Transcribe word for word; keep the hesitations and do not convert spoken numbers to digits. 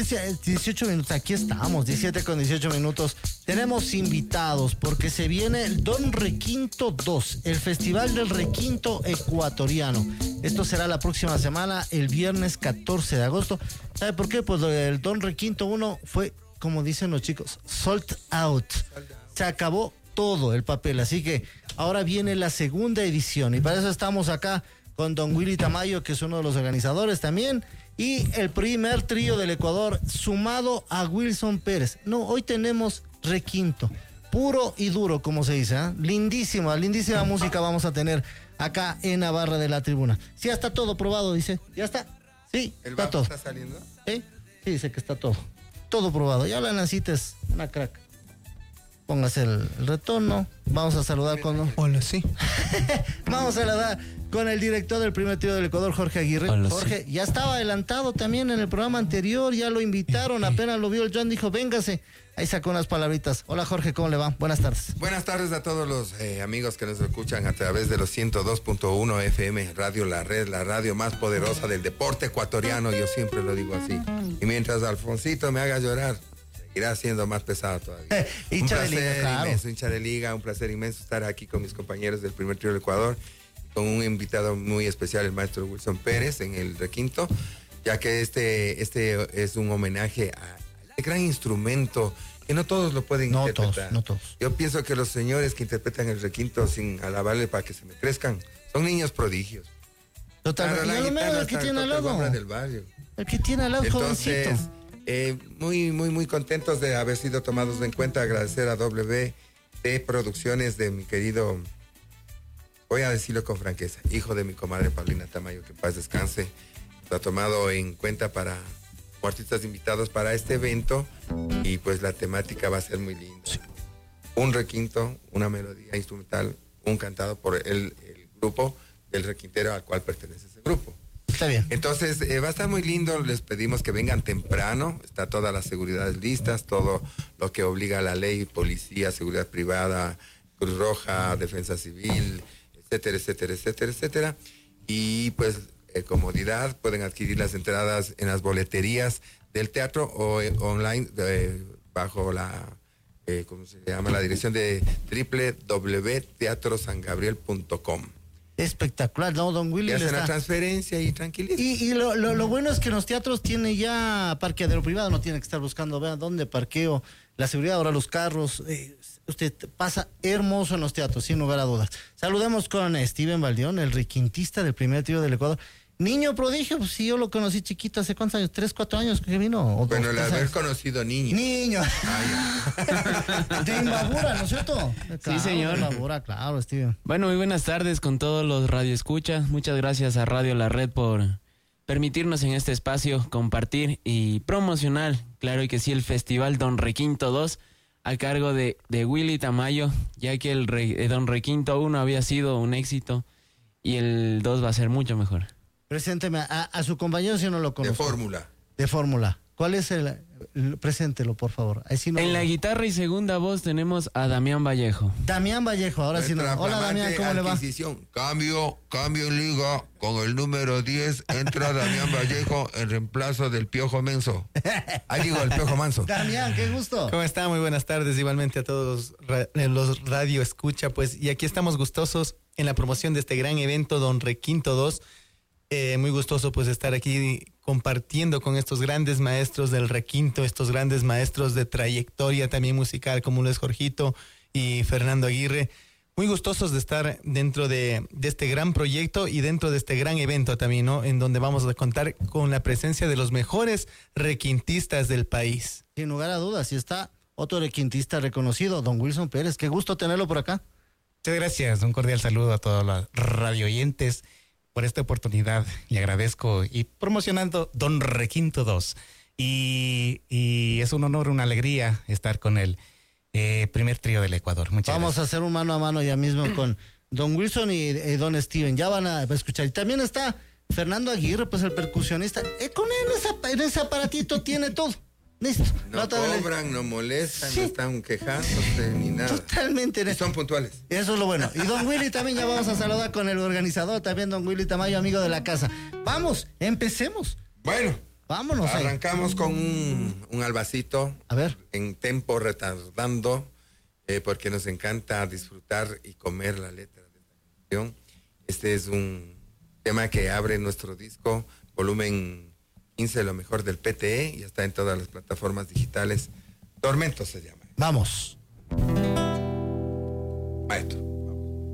dieciocho minutos, aquí estamos, diecisiete con dieciocho minutos. Tenemos invitados porque se viene el Don Requinto dos, el Festival del Requinto Ecuatoriano. Esto será la próxima semana, el viernes catorce de agosto. ¿Sabe por qué? Pues el Don Requinto uno fue, como dicen los chicos, sold out. Se acabó todo el papel, así que ahora viene la segunda edición y para eso estamos acá con Don Willy Tamayo, que es uno de los organizadores también, y el primer trío del Ecuador sumado a Wilson Pérez. No, hoy tenemos requinto, puro y duro, como se dice, ¿eh? Lindísima, lindísima música vamos a tener acá en Navarra de la Tribuna. Sí, ya está todo probado, dice. ¿Ya está? Sí, ¿El está todo. ¿Está saliendo? ¿Sí? Sí, dice que está todo. Todo probado. Ya la Nancita es una crack. Póngase el, el retorno. Vamos a saludar con... Hola, sí. Vamos a saludar con el director del primer trío del Ecuador, Jorge Aguirre. Hola, Jorge, sí. Ya estaba adelantado también en el programa anterior, ya lo invitaron, apenas lo vio el John, dijo, véngase. Ahí sacó unas palabritas. Hola, Jorge, ¿cómo le va? Buenas tardes. Buenas tardes a todos los eh, amigos que nos escuchan a través de los ciento dos punto uno F M, Radio La Red, la radio más poderosa del deporte ecuatoriano, yo siempre lo digo así. Y mientras Alfonsito me haga llorar, irá siendo más pesado todavía. hincha un placer de liga, claro. inmenso, hincha de liga, un placer inmenso estar aquí con mis compañeros del primer trío del Ecuador, con un invitado muy especial, el maestro Wilson Pérez, en el requinto, ya que este, este es un homenaje a este gran instrumento que no todos lo pueden No interpretar. todos, no todos. Yo pienso que los señores que interpretan el requinto sin alabarle para que se me crezcan, son niños prodigios. Totalmente. Claro, Y la a lo mejor guitarra el que está tiene al toca el lado. hombre del barrio. El que tiene al lado, Entonces, jovencito. eh, muy, muy, muy contentos de haber sido tomados en cuenta. Agradecer a W T Producciones de mi querido, voy a decirlo con franqueza, hijo de mi comadre Paulina Tamayo, que en paz descanse. Lo ha tomado en cuenta para como artistas invitados para este evento y pues la temática va a ser muy linda. Sí. Un requinto, una melodía instrumental, un cantado por el, el grupo del requintero al cual pertenece ese grupo. Está bien. Entonces, eh, va a estar muy lindo, les pedimos que vengan temprano, está todas las seguridades listas, todo lo que obliga a la ley, policía, seguridad privada, Cruz Roja, Defensa Civil, etcétera, etcétera, etcétera, etcétera. Y pues, eh, comodidad, pueden adquirir las entradas en las boleterías del teatro o eh, online eh, bajo la, eh, ¿cómo se llama? La dirección de doble u doble u doble u punto teatro san gabriel punto com. Espectacular, ¿no, Don Willy? Y hacen está... la transferencia y tranquilidad. Y, y lo, lo, lo bueno es que en los teatros tiene ya parqueadero privado, no tiene que estar buscando, vean dónde parqueo, la seguridad, ahora los carros. Eh, usted pasa hermoso en los teatros, sin lugar a dudas. Saludemos con Steven Valdión, el requintista del primer trío del Ecuador. Niño prodigio, pues sí, yo lo conocí chiquito, ¿hace cuántos años? ¿Tres, cuatro años que vino? ¿O bueno, dos, el tres haber años? conocido niño. Niño. Ah, de Imbabura, ¿no es cierto? Claro, Sí, señor. De Imbabura, claro, Steven. Bueno, muy buenas tardes con todos los radioescuchas. Muchas gracias a Radio La Red por permitirnos en este espacio compartir y promocionar, claro que sí, el Festival Don Requinto dos a cargo de, de Willy Tamayo, ya que el Re, Don Requinto uno había sido un éxito y el dos va a ser mucho mejor. Presénteme a, a su compañero si no lo de conozco. fórmula. De fórmula. ¿Cuál es el, el- Preséntelo, por favor. Ahí sí no- En la guitarra y segunda voz tenemos a Damián Vallejo. Damián Vallejo, ahora sí no. Nuestra Hola, Damián, ¿cómo le va? adquisición. Cambio, cambio en liga con el número diez. Entra Damián Vallejo en reemplazo del Piojo Menso. Ahí digo, el Piojo Manso. Damián, qué gusto. ¿Cómo está? Muy buenas tardes, igualmente a todos ra- eh, los radio escucha, pues, y aquí estamos gustosos en la promoción de este gran evento Don Requinto dos. Eh, muy gustoso pues estar aquí compartiendo con estos grandes maestros del requinto, estos grandes maestros de trayectoria también musical como lo es Jorgito y Fernando Aguirre. Muy gustosos de estar dentro de, de este gran proyecto y dentro de este gran evento también, ¿no? En donde vamos a contar con la presencia de los mejores requintistas del país. Sin lugar a dudas, y está otro requintista reconocido, don Wilson Pérez. Qué gusto tenerlo por acá. Muchas gracias, un cordial saludo a todos los radio oyentes por esta oportunidad. Le agradezco y promocionando Don Requinto dos. Y, y es un honor, una alegría estar con el eh, primer trío del Ecuador. Muchas Vamos gracias. a hacer un mano a mano ya mismo con don Wilson y, y don Steven. Ya van a escuchar. Y también está Fernando Aguirre, pues el percusionista. Eh, con él en ese, en ese aparatito tiene todo. Listo. No La otra vez- cobran, no molestan, Sí. no están quejándose ni nada. Totalmente. Y son puntuales. Eso es lo bueno. Y don Willy también, ya vamos a saludar con el organizador, también don Willy Tamayo, amigo de la casa. Vamos, empecemos. Bueno, Vámonos ahí. Arrancamos con un, un albacito. A ver. En tempo retardando, eh, porque nos encanta disfrutar y comer la letra de esta canción. Este es un tema que abre nuestro disco, volumen quince, lo mejor del P T E, y está en todas las plataformas digitales. Tormento se llama. Vamos. Maestro.